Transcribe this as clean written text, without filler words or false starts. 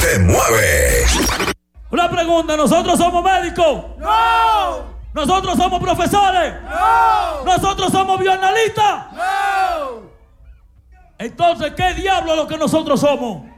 te mueve. Una pregunta, ¿nosotros somos médicos? ¡No! ¿Nosotros somos profesores? ¡No! ¿Nosotros somos bioanalistas? ¡No! Entonces, ¿qué diablo es lo que nosotros somos?